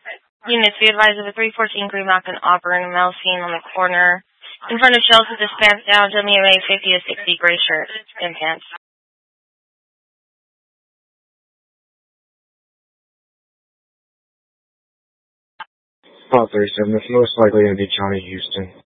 Units, be advised of a 314 Greenback and Auburn, male seen on the corner in front of Shells with his pants down, WMA 50 to 60, gray shirt and pants. 37, it's most likely going to be Johnny Houston.